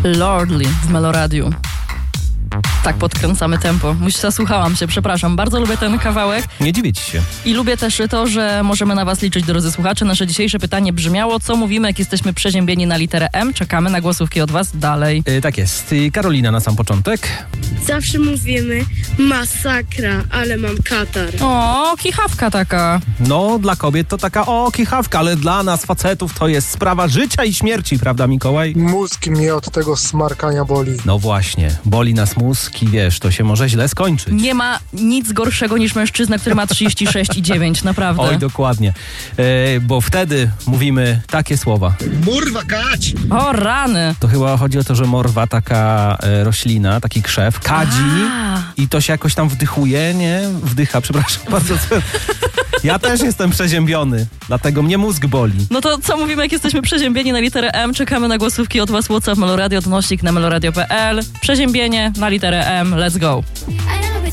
Lordly w Meloradiu. Tak podkręcamy tempo. Zasłuchałam się, przepraszam. Bardzo lubię ten kawałek. Nie dziwię ci się. I lubię też to, że możemy na was liczyć, drodzy słuchacze. Nasze dzisiejsze pytanie brzmiało: co mówimy, jak jesteśmy przeziębieni na literę M? Czekamy na głosówki od was dalej. Tak jest. I Karolina na sam początek. Zawsze mówimy masakra, ale mam katar. O, kichawka taka. No, dla kobiet to taka kichawka, ale dla nas, facetów, to jest sprawa życia i śmierci, prawda, Mikołaj? Mózg mnie od tego smarkania boli. No właśnie, boli nas mózg i wiesz, to się może źle skończyć. Nie ma nic gorszego niż mężczyzna, który ma 36,9, naprawdę. Oj, dokładnie. Bo wtedy mówimy takie słowa. Murwa kać! O, rany. To chyba chodzi o to, że morwa, taka roślina, taki krzew, kadzi i to się jakoś tam wdychuje, nie? Wdycha, przepraszam bardzo. Ja też jestem przeziębiony, dlatego mnie mózg boli. No to co mówimy, jak jesteśmy przeziębieni na literę M? Czekamy na głosówki od was. WhatsApp Meloradio, odnośnik na meloradio.pl. Przeziębienie na literę M. Let's go.